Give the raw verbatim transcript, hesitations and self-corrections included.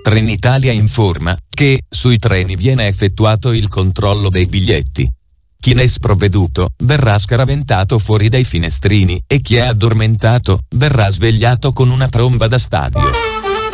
Trenitalia informa che sui treni viene effettuato il controllo dei biglietti. Chi ne è sprovveduto verrà scaraventato fuori dai finestrini e chi è addormentato verrà svegliato con una tromba da stadio.